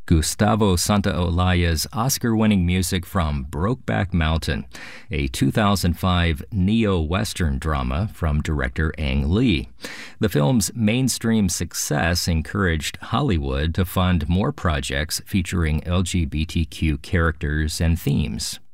Gustavo Santaolalla's Oscar-winning music from Brokeback Mountain, a 2005 neo-Western drama from director Ang Lee. The film's mainstream success encouraged Hollywood to fund more projects featuring LGBTQ characters and themes.